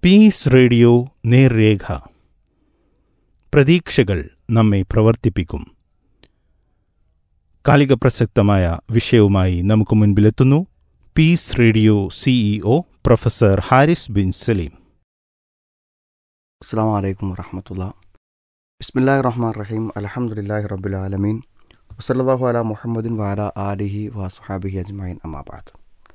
Piece radio നേർരേഖ. പ്രതീക്ഷകൾ നമ്മെ പ്രവർത്തിപ്പിക്കും. കാലിക പ്രസക്തമായ വിഷയവുമായി നമുക്ക് മുൻപിലെത്തുന്നു piece radio CEO professor Haris bin Saleem. അസ്സലാമു അലൈക്കും വറഹ്മത്തുള്ളാഹി. ബിസ്മില്ലാഹിർ റഹ്മാനിർ റഹീം. അൽഹംദുലില്ലാഹി റബ്ബിൽ ആലമീൻ. വസല്ലല്ലാഹു അലാ മുഹമ്മദിൻ വഅലാ ആലിഹി വസ്ഹബിഹി അജ്മഈൻ. അമ്മാ ബഅദ്.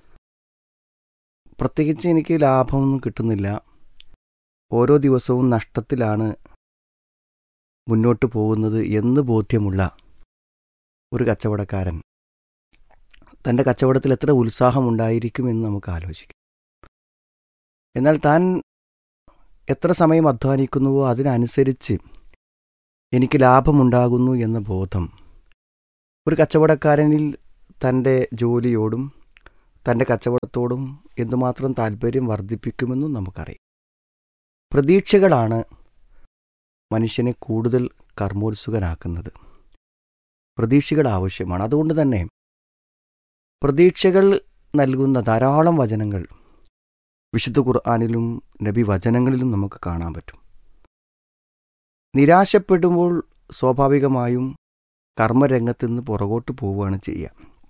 പ്രത്യേകിച്ച് എനിക്ക് ലാഭമൊന്നും കിട്ടുന്നില്ല, ഓരോ ദിവസവും നഷ്ടത്തിലാണ് മുന്നോട്ട് പോകുന്നത് എന്ന് ബോധ്യമുള്ള ഒരു കച്ചവടക്കാരൻ തൻ്റെ കച്ചവടത്തിൽ എത്ര ഉത്സാഹമുണ്ടായിരിക്കുമെന്ന് നമുക്ക് ആലോചിക്കാം. എന്നാൽ താൻ എത്ര സമയം അധ്വാനിക്കുന്നുവോ അതിനനുസരിച്ച് എനിക്ക് ലാഭമുണ്ടാകുന്നു എന്ന ബോധം ഒരു കച്ചവടക്കാരനിൽ തൻ്റെ ജോലിയോടും തൻ്റെ കച്ചവടത്തോടും എന്തുമാത്രം താല്പര്യം വർദ്ധിപ്പിക്കുമെന്നും നമുക്കറിയാം. പ്രതീക്ഷകളാണ് മനുഷ്യനെ കൂടുതൽ കർമ്മോത്സുകനാക്കുന്നത്. പ്രതീക്ഷകൾ ആവശ്യമാണ്. അതുകൊണ്ട് തന്നെ പ്രതീക്ഷകൾ നൽകുന്ന ധാരാളം വചനങ്ങൾ വിശുദ്ധ ഖുർആനിലും നബി വചനങ്ങളിലും നമുക്ക് കാണാൻ പറ്റും. നിരാശപ്പെടുമ്പോൾ സ്വാഭാവികമായും കർമ്മരംഗത്ത് നിന്ന് പുറകോട്ട് പോവുകയാണ് ചെയ്യുക.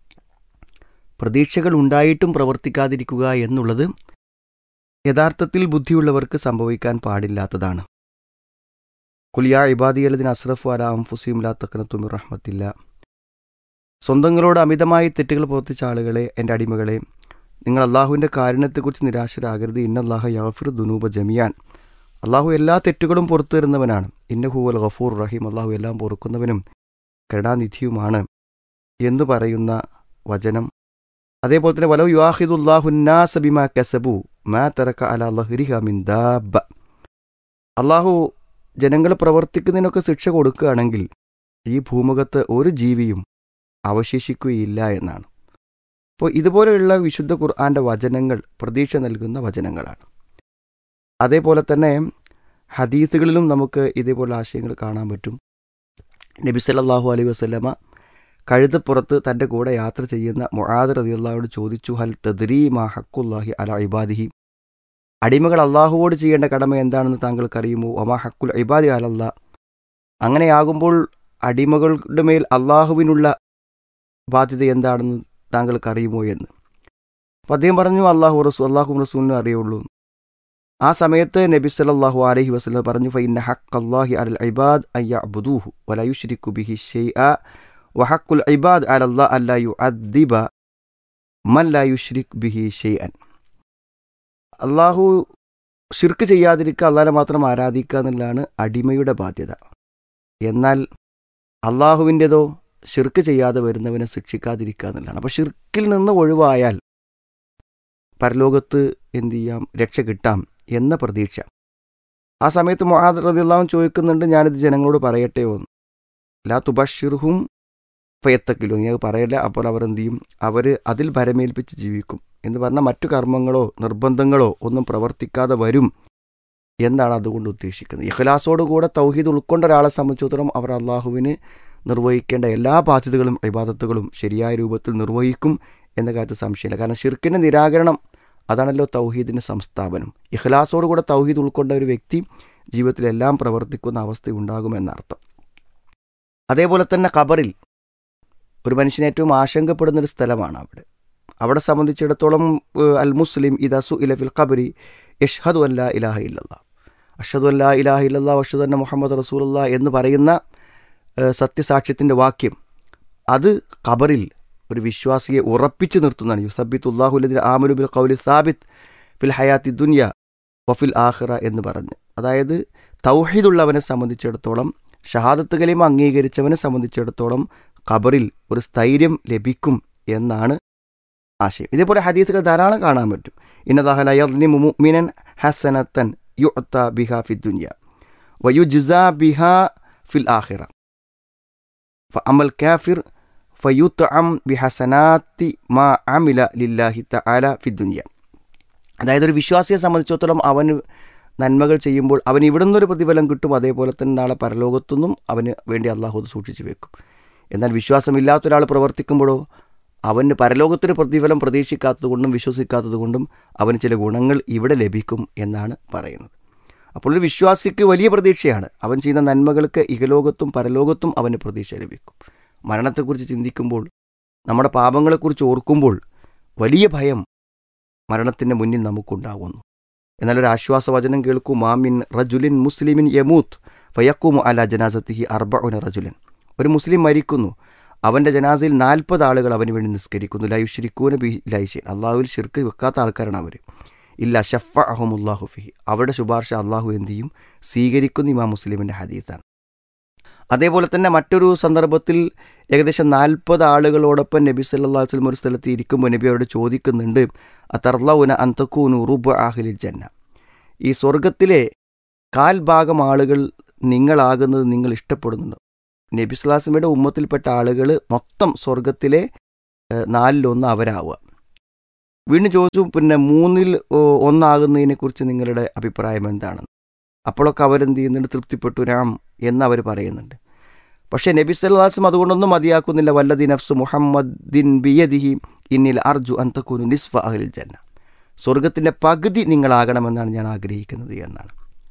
പ്രതീക്ഷകൾ ഉണ്ടായിട്ടും പ്രവർത്തിക്കാതിരിക്കുക എന്നുള്ളത് യഥാർത്ഥത്തിൽ ബുദ്ധിയുള്ളവർക്ക് സംഭവിക്കാൻ പാടില്ലാത്തതാണ്. ഖുൽ യാ ഇബാദിയല്ലദീന അസ്റഫു അലാ അൻഫുസിഹിം ലാ തഖ്നതു മിർ റഹ്മത്തില്ലാ. സ്വന്തങ്ങളോട് അമിതമായി തെറ്റുകൾ പ്രവർത്തിച്ച ആളുകളെ, എൻ്റെ അടിമകളെ, നിങ്ങൾ അള്ളാഹുവിൻ്റെ കാരുണ്യത്തെക്കുറിച്ച് നിരാശരാകരുത്. ഇന്നല്ലാഹ യഗ്ഫിറു ദുനൂബ ജമിയാൻ. അള്ളാഹു എല്ലാ തെറ്റുകളും പുറത്തു തരുന്നവനാണ്. ഇന്നഹു വൽ ഗഫൂർ റഹീം. അള്ളാഹു എല്ലാം പൊറുക്കുന്നവനും കരുണാനിധിയുമാണ് എന്ന് പറയുന്ന വചനം. അതേപോലെ തന്നെ വലൗ യുആഖിദുല്ലാഹു الناس ബിമാ കസബു മാ തറക അലാ ലഹ്രിഹാ മിൻ ദാബ്ബ. അള്ളാഹു ജനങ്ങൾ പ്രവർത്തിക്കുന്നതിനൊക്കെ ശിക്ഷ കൊടുക്കുകയാണെങ്കിൽ ഈ ഭൂമുഖത്ത് ഒരു ജീവിയും അവശേഷിക്കുകയില്ല എന്നാണ്. അപ്പോൾ ഇതുപോലെയുള്ള വിശുദ്ധ ഖുർആൻ്റെ വചനങ്ങൾ പ്രതീക്ഷ നൽകുന്ന വചനങ്ങളാണ്. അതേപോലെ തന്നെ ഹദീസുകളിലും നമുക്ക് ഇതേപോലെ ആശയങ്ങൾ കാണാൻ പറ്റും. നബി സല്ലല്ലാഹു അലൈഹി വസല്ലമ കഴുതപ്പുറത്ത് തൻ്റെ കൂടെ യാത്ര ചെയ്യുന്ന മുആദ് റളിയല്ലാഹുവിനോട് ചോദിച്ചു, ഹൽ തദ്രീ മാ ഹഖ്ഖുല്ലാഹി അലാ ഇബാദിഹി. അടിമകൾ അള്ളാഹുവോട് ചെയ്യേണ്ട കടമ എന്താണെന്ന് താങ്കൾക്കറിയുമോ? വമാ ഹഖ്ഖുൽ ഇബാദി അലല്ലാ. അങ്ങനെയാകുമ്പോൾ അടിമകളുടെ മേൽ അള്ളാഹുവിനുള്ള ബാധ്യത എന്താണെന്ന് താങ്കൾക്കറിയുമോ എന്ന്. അപ്പം അദ്ദേഹം പറഞ്ഞു, അള്ളാഹും റസൂലിനും അറിയുള്ളൂ. ആ സമയത്ത് നബി സല്ലല്ലാഹു അലൈഹി വസല്ലം പറഞ്ഞു, ഫഇന്ന ഹഖ്ഖല്ലാഹി അലൽ ഇബാദ് അൻ യഅ്ബുദൂഹു വലാ യുശ്രികു ബിഹി ഷൈഅ വഹഖുൽ ഇബാദ് അലല്ലാഹി അല്ലാ യുഅദ്ദിബ മൻ ലാ യുശ്രിക് ബിഹി ഷൈഅൻ. അള്ളാഹു ശിർക്ക് ചെയ്യാതിരിക്കുക, അള്ളാഹിനെ മാത്രം ആരാധിക്കുക എന്നുള്ളതാണ് അടിമയുടെ ബാധ്യത. എന്നാൽ അള്ളാഹുവിൻ്റെതോ ശിർക്ക് ചെയ്യാതെ വരുന്നവനെ ശിക്ഷിക്കാതിരിക്കുക എന്നുള്ളതാണ്. അപ്പോൾ ശിർക്കിൽ നിന്ന് ഒഴിവായാൽ പരലോകത്ത് എന്ത് ചെയ്യാം, രക്ഷ കിട്ടാം എന്ന പ്രതീക്ഷ. ആ സമയത്ത് മുആദ് റളിയല്ലാഹു അൻഹു ചോദിക്കുന്നുണ്ട്, ഞാനിത് ജനങ്ങളോട് പറയട്ടെയോ എന്ന്. ലാ തുബശ്ശിർഹും ഫയത്തക്കിലോ, നീ അത് പറയല്ല, അപ്പോൾ അവർ എന്ത് ചെയ്യും, അവർ അതിൽ ഭരമേൽപ്പിച്ച് ജീവിക്കും എന്ന് പറഞ്ഞാൽ മറ്റു കർമ്മങ്ങളോ നിർബന്ധങ്ങളോ ഒന്നും പ്രവർത്തിക്കാതെ വരും എന്നാണ് അതുകൊണ്ട് ഉദ്ദേശിക്കുന്നത്. ഇഖ്ലാസോടുകൂടെ തൗഹീദ് ഉൾക്കൊണ്ട ഒരാളെ സംബന്ധിച്ചിടത്തോളം അവർ അള്ളാഹുവിന് നിർവഹിക്കേണ്ട എല്ലാ ബാധ്യതകളും ഇബാദത്തുകളും ശരിയായ രൂപത്തിൽ നിർവഹിക്കും എന്ന കാര്യത്തിൽ സംശയമില്ല. കാരണം ഷിർക്കിൻ്റെ നിരാകരണം അതാണല്ലോ തൗഹീദിൻ്റെ സംസ്ഥാപനം. ഇഖ്ലാസോടുകൂടെ തൗഹീദ് ഉൾക്കൊണ്ട ഒരു വ്യക്തി ജീവിതത്തിലെല്ലാം പ്രവർത്തിക്കുന്ന അവസ്ഥ ഉണ്ടാകുമെന്നർത്ഥം. അതേപോലെ തന്നെ ഖബറിൽ ഒരു മനുഷ്യന് ഏറ്റവും ആശങ്കപ്പെടുന്നൊരു സ്ഥലമാണ് അവിടെ സംബന്ധിച്ചിടത്തോളം അൽ മുസ്ലിം ഇദാ സുഇല ഫിൽ ഖബ്രി യഷ്ഹദു അൻ ലാ ഇലാഹ ഇല്ലല്ലാഹ് അഷ്ഹദു അൻ ലാ ഇലാഹ ഇല്ലല്ലാഹ് വഅഷ്ഹദു അന്ന മുഹമ്മദ് റസൂലുള്ളാഹ് എന്ന് പറയുന്ന സത്യസാക്ഷ്യത്തിൻ്റെ വാക്യം, അത് ഖബറിൽ ഒരു വിശ്വാസിയെ ഉറപ്പിച്ചു നിർത്തുന്നതാണ്. യുസബ്ബിത്തുല്ലാഹു ലദീന ആമനു ബിൽ ഖൗലി സാബിത്ത് ഫിൽ ഹയാത്തി ദുനിയ വഫിൽ ആഖിറ എന്ന് പറഞ്ഞ്, അതായത് തൗഹീദുള്ളവനെ സംബന്ധിച്ചിടത്തോളം, ഷഹാദത്ത് കലിമ അംഗീകരിച്ചവനെ സംബന്ധിച്ചിടത്തോളം ഖബറിൽ ഒരു സ്ഥൈര്യം ലഭിക്കും എന്നാണ് ആശയം. ഇതേപോലെ ഹദീസുകൾ ധാരാളം കാണാൻ പറ്റും. ഇന്നല്ലാഹ ലാ യദ്ലിമു മുഅ്മിനൻ ഹസനതൻ യുഅത ബിഹാ ഫിദ് ദുനിയ വയുജ്സാ ബിഹാ ഫിൽ ആഖിറ ഫഅമൽ കാഫിർ ഫയുത്അം ബിഹസനാത്തി മാ അമില ലില്ലാഹി തആല ഫിദ് ദുനിയ. അതായത് ഒരു വിശ്വാസിയെ സംബന്ധിച്ചിടത്തോളം അവന് നന്മകൾ ചെയ്യുമ്പോൾ അവന് ഇവിടെ നിന്നൊരു പ്രതിഫലം കിട്ടും, അതേപോലെ തന്നെ നാളെ പരലോകത്തുനിന്നും അവന് വേണ്ടി അള്ളാഹു സൂക്ഷിച്ചു വെക്കും. എന്നാൽ വിശ്വാസമില്ലാത്തൊരാൾ പ്രവർത്തിക്കുമ്പോഴോ അവന് പരലോകത്തിന് പ്രതിഫലം പ്രതീക്ഷിക്കാത്തതുകൊണ്ടും വിശ്വസിക്കാത്തതുകൊണ്ടും അവന് ചില ഗുണങ്ങൾ ഇവിടെ ലഭിക്കും എന്നാണ് പറയുന്നത്. അപ്പോൾ ഒരു വിശ്വാസിക്ക് വലിയ പ്രതീക്ഷയാണ്. അവൻ ചെയ്യുന്ന നന്മകൾക്ക് ഇഹലോകത്തും പരലോകത്തും അവന് പ്രതീക്ഷ ലഭിക്കും. മരണത്തെക്കുറിച്ച് ചിന്തിക്കുമ്പോൾ, നമ്മുടെ പാപങ്ങളെക്കുറിച്ച് ഓർക്കുമ്പോൾ വലിയ ഭയം മരണത്തിൻ്റെ മുന്നിൽ നമുക്കുണ്ടാകുന്നു. എന്നാൽ ഒരു ആശ്വാസവചനം കേൾക്കൂ. മാമിൻ റജുലിൻ മുസ്ലിമിൻ യമൂത്ത് ഫയക്കുമു അല ജനാസത്തിഹി 40 റജുലൻ. ഒരു മുസ്ലിം മരിക്കുന്നു, അവൻ്റെ ജനാസയിൽ 40 ആളുകൾ അവന് വേണ്ടി നിസ്കരിക്കുന്നു. ലാ യുശ്രിക്കൂന ബിഹി ലൈഷൈൻ. അള്ളാഹുവിൽ ശിർക്ക് വെക്കാത്ത ആൾക്കാരാണ് അവർ. ഇല്ല ഷഫഅഹുമുല്ലാഹു ഫിഹി. അവരുടെ ശുപാർശ അള്ളാഹു എന്ത് ചെയ്യും? സ്വീകരിക്കുന്ന ഇമാം മുസ്ലിമിൻ്റെ ഹദീസാണ്. അതേപോലെ തന്നെ മറ്റൊരു സന്ദർഭത്തിൽ ഏകദേശം 40 ആളുകളോടൊപ്പം നബി സല്ലല്ലാഹു അലൈഹി വസല്ലം ഒരു സ്ഥലത്ത് ഇരിക്കുമ്പോൾ നബി അവരോട് ചോദിക്കുന്നുണ്ട്, അതർലൗന അൻ തകൂനു റുബഅ അഹ്ലിൽ ജന്ന. ഈ സ്വർഗത്തിലെ 1/4 ആളുകൾ നിങ്ങളാകുന്നത് നിങ്ങൾ ഇഷ്ടപ്പെടുന്നുണ്ടോ? നബി സല്ലല്ലാഹു അലൈഹി വസല്ലമയുടെ ഉമ്മത്തിൽപ്പെട്ട ആളുകൾ മൊത്തം സ്വർഗത്തിലെ 4/1 അവരാവുക. വീണ്ടും ചോദിച്ചു, പിന്നെ 1/3 നിങ്ങളുടെ അഭിപ്രായം എന്താണെന്ന്. അപ്പോഴൊക്കെ അവരെന്ത് ചെയ്യുന്നുണ്ട്? തൃപ്തിപ്പെട്ടു, രാം എന്നവർ പറയുന്നുണ്ട്. പക്ഷേ നബി സല്ലല്ലാഹു അലൈഹി വസല്ലം അതുകൊണ്ടൊന്നും മതിയാക്കുന്നില്ല. വല്ലദി നഫ്സു മുഹമ്മദിൻ ബിയദിഹി ഇന്നിൽ അർജു അൻ തകൂനു നിസ്ഫ അഹ്ലിൽ ജന്ന. സ്വർഗത്തിൻ്റെ പകുതി നിങ്ങളാകണമെന്നാണ് ഞാൻ ആഗ്രഹിക്കുന്നത് എന്നാണ്.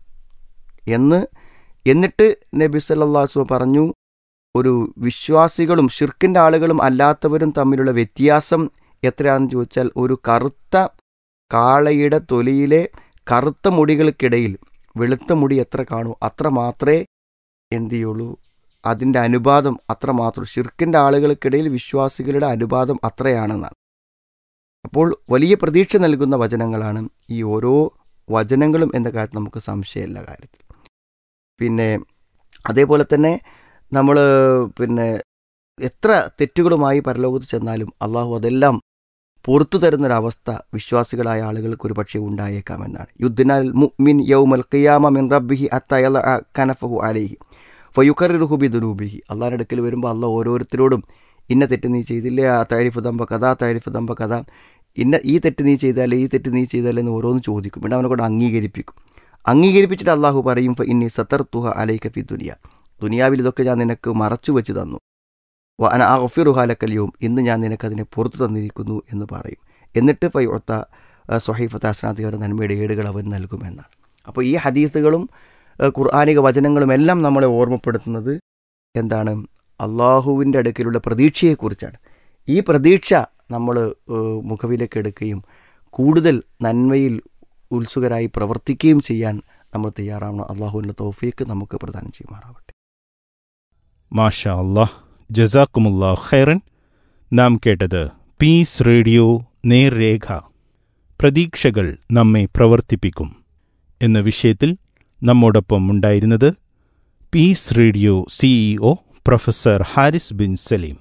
എന്നിട്ട് നബി സല്ലല്ലാഹു അലൈഹി വസല്ലം പറഞ്ഞു, ഒരു വിശ്വാസികളും ഷിർക്കിൻ്റെ ആളുകളും അല്ലാത്തവരും തമ്മിലുള്ള വ്യത്യാസം എത്രയാണെന്ന് ചോദിച്ചാൽ, ഒരു കറുത്ത കാളയുടെ തൊലിയിലെ കറുത്ത മുടികൾക്കിടയിൽ വെളുത്ത മുടി എത്ര കാണൂ അത്ര മാത്രമേ എന്ത് ചെയ്യുള്ളൂ, അതിൻ്റെ അനുപാതം അത്ര മാത്രം. ഷിർക്കിൻ്റെ ആളുകൾക്കിടയിൽ വിശ്വാസികളുടെ അനുപാതം അത്രയാണെന്നാണ്. അപ്പോൾ വലിയ പ്രതീക്ഷ നൽകുന്ന വചനങ്ങളാണ് ഈ ഓരോ വചനങ്ങളും എന്ന കാര്യത്തിൽ നമുക്ക് സംശയമില്ല കാര്യത്തിൽ. പിന്നെ അതേപോലെ തന്നെ നമ്മൾ എത്ര തെറ്റുകളുമായി പരലോകത്ത് ചെന്നാലും അള്ളാഹു അതെല്ലാം പുറത്തു തരുന്നൊരവസ്ഥ വിശ്വാസികളായ ആളുകൾക്ക് ഒരു പക്ഷേ ഉണ്ടായേക്കാമെന്നാണ്. യുദ്ദിനാൽ മുഅ്മിൻ യൗമൽ ഖിയാമ മിൻ റബ്ബിഹി അത്താ യളഅ കനഫഹു അലൈഹി ഫയുകർറിറുഹു ബിദുനൂബിഹി. അള്ളാഹിൻ്റെ അടുക്കൽ വരുമ്പോൾ അള്ളാഹ് ഓരോരുത്തരോടും ഇന്ന തെറ്റ് നീ ചെയ്തില്ലേ, ആ താരിഫ് ദമ്പ കഥ താരിഫ് ദമ്പ കഥ, ഈ തെറ്റ് നീ ചെയ്താലേ ഈ തെറ്റ് നീ ചെയ്താലേ എന്ന് ഓരോന്ന് ചോദിക്കും. പിന്നെ അവനെ കൊണ്ട് അംഗീകരിപ്പിച്ചിട്ട് അള്ളാഹു പറയും, ഇന്നി സതർതുഹ അലൈക ഫി ദുനിയ. ദുനിയാവിൽ ഇതൊക്കെ ഞാൻ നിനക്ക് മറച്ചു വെച്ച് തന്നു. അന അഗ്ഫിറുഹ ലക്കൽ യൗം. ഇന്ന് ഞാൻ നിനക്കതിനെ പുറത്തു തന്നിരിക്കുന്നു എന്ന് പറയും. എന്നിട്ട് ഫയുഅത സ്വഹീഫത ഹസനാത്തുകളുടെ നന്മയുടെ ഏടുകൾ അവൻ നൽകുമെന്നാണ്. അപ്പോൾ ഈ ഹദീസുകളും ഖുർആനിക വചനങ്ങളും എല്ലാം നമ്മളെ ഓർമ്മപ്പെടുത്തുന്നത് എന്താണ്? അള്ളാഹുവിൻ്റെ അടുക്കലുള്ള പ്രതീക്ഷയെക്കുറിച്ചാണ്. ഈ പ്രതീക്ഷ നമ്മൾ മുഖവിലേക്ക് എടുക്കുകയും കൂടുതൽ നന്മയിൽ ഉത്സുകരായി പ്രവർത്തിക്കുകയും ചെയ്യാൻ നമ്മൾ തയ്യാറാവണം. അള്ളാഹുവിൻ്റെ തൗഫീക്ക് നമുക്ക് പ്രദാനം ചെയ്യുമാറാവട്ടെ. മാഷാ അല്ലാഹ്, ജസാക്കുമുല്ലാഹ് ഖൈറൻ. നാം കേട്ടത് പീസ് റേഡിയോ നേർരേഖ, പ്രതീക്ഷകൾ നമ്മെ പ്രവർത്തിപ്പിക്കും എന്ന വിഷയത്തിൽ നമ്മോടൊപ്പം ഉണ്ടായിരുന്നത് piece radio CEO professor Haris bin Saleem.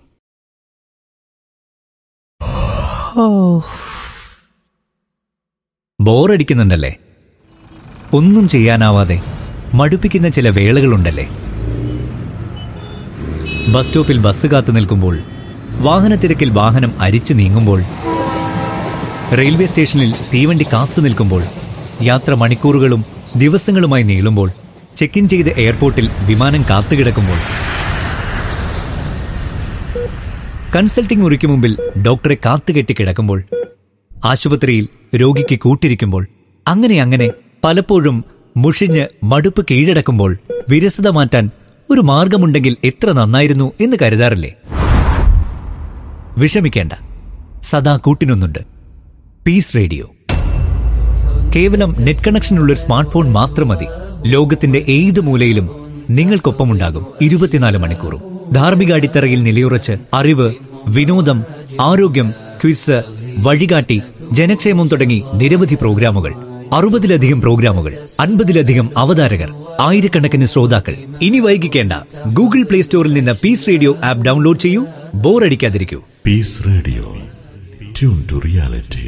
ബോറടിക്കുന്നുണ്ടല്ലേ? ഒന്നും ചെയ്യാനാവാതെ മടുപ്പിക്കുന്ന ചില വേളകളുണ്ടല്ലേ? ബസ് സ്റ്റോപ്പിൽ ബസ് കാത്തു നിൽക്കുമ്പോൾ, വാഹനത്തിരക്കിൽ വാഹനം അരിച്ചു നീങ്ങുമ്പോൾ, റെയിൽവേ സ്റ്റേഷനിൽ തീവണ്ടി കാത്തു നിൽക്കുമ്പോൾ, യാത്ര മണിക്കൂറുകളും ദിവസങ്ങളുമായി നീളുമ്പോൾ, ചെക്ക് ഇൻ ചെയ്ത് എയർപോർട്ടിൽ വിമാനം കാത്തുകിടക്കുമ്പോൾ, കൺസൾട്ടിംഗ് മുറിക്ക് മുമ്പിൽ ഡോക്ടറെ കാത്തുകെട്ടി കിടക്കുമ്പോൾ, ആശുപത്രിയിൽ രോഗിക്ക് കൂട്ടിരിക്കുമ്പോൾ, അങ്ങനെ പലപ്പോഴും മുഷിഞ്ഞ് മടുപ്പ് കീഴടക്കുമ്പോൾ വിരസത മാറ്റാൻ ഒരു മാർഗമുണ്ടെങ്കിൽ എത്ര നന്നായിരുന്നു എന്ന് കരുതാറില്ലേ? വിഷമിക്കേണ്ട, സദാ കൂട്ടിനൊന്നുണ്ട്. Piece radio. കേവലം നെറ്റ് കണക്ഷനുള്ളൊരു സ്മാർട്ട് ഫോൺ മാത്രം മതി. ലോകത്തിന്റെ ഏത് മൂലയിലും നിങ്ങൾക്കൊപ്പമുണ്ടാകും 24 മണിക്കൂറും. ധാർമ്മിക അടിത്തറയിൽ നിലയുറച്ച് അറിവ്, വിനോദം, ആരോഗ്യം, ക്വിസ്, വഴികാട്ടി, ജനക്ഷേമം തുടങ്ങി നിരവധി പ്രോഗ്രാമുകൾ. 60-ലധികം പ്രോഗ്രാമുകൾ, 50-ലധികം അവതാരകർ, ആയിരക്കണക്കിന് ശ്രോതാക്കൾ. ഇനി വൈകിക്കേണ്ട, ഗൂഗിൾ പ്ലേ സ്റ്റോറിൽ നിന്ന് പീസ് റേഡിയോ ആപ്പ് ഡൗൺലോഡ് ചെയ്യൂ. ബോറടിക്കാതിരിക്കൂ. Piece radio, tune to reality.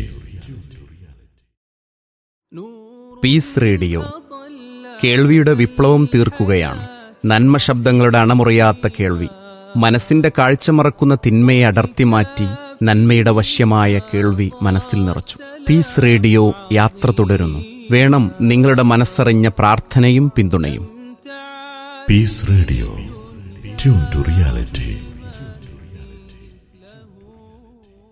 Piece radio കേൾവിയുടെ വിപ്ലവം തീർക്കുകയാണ്. നന്മ ശബ്ദങ്ങളുടെ അണമുറിയാത്ത കേൾവി. മനസ്സിന്റെ കാഴ്ച മറക്കുന്ന തിന്മയെ അടർത്തി മാറ്റി നന്മയുടെ വശ്യമായ കേൾവി മനസ്സിൽ നിറച്ചു. പീസ് റേഡിയോ യാത്ര തുടരുന്നു. വേണം നിങ്ങളുടെ മനസ്സറിഞ്ഞ പ്രാർത്ഥനയും പിന്തുണയും. Piece radio, tune to reality.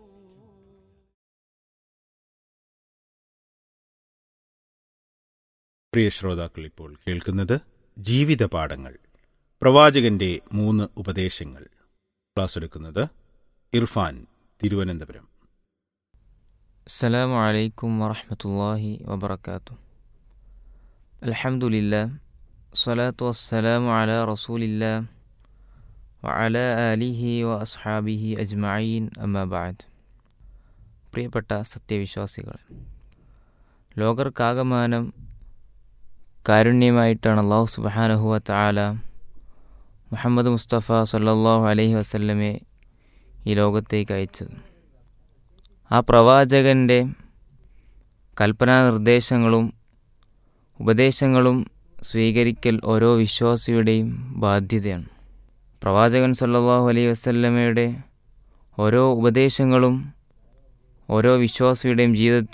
പ്രിയ ശ്രോതാക്കൾ, ഇപ്പോൾ കേൾക്കുന്നത് ജീവിത പാഠങ്ങൾ, പ്രവാചകന്റെ 3 ഉപദേശങ്ങൾ. ക്ലാസ് എടുക്കുന്നത് ഇർഫാൻ, തിരുവനന്തപുരം. അസ്സലാമു അലൈക്കും വറഹ്മത്തുള്ളാഹി വബറകാതുഹു. അൽഹംദുലില്ലാഹ് സ്വലാത്തു വസ്സലാമു അലാ റസൂലില്ലാഹ് വഅലാ ആലിഹി വഅസ്ഹാബിഹി അജ്മഈൻ, അമ്മാ ബഅദ്. പ്രിയപ്പെട്ട സത്യവിശ്വാസികളെ, ലോകർക്കാകമാനം കാരുണ്യമായിട്ടാണ് അല്ലാഹു സുബ്ഹാനഹു വ തആല മുഹമ്മദ് മുസ്തഫ സല്ലല്ലാഹു അലൈഹി വസല്ലമയെ ഈ ലോകത്തേക്ക് അയച്ചത്. ആ പ്രവാചകൻ്റെ കൽപ്പനാ നിർദ്ദേശങ്ങളും ഉപദേശങ്ങളും സ്വീകരിക്കൽ ഓരോ വിശ്വാസിയുടെയും ബാധ്യതയാണ്. പ്രവാചകൻ സല്ലല്ലാഹു അലൈഹി വസല്ലമയുടെ ഓരോ ഉപദേശങ്ങളും ഓരോ വിശ്വാസിയുടെയും ജീവിതത്തിൽ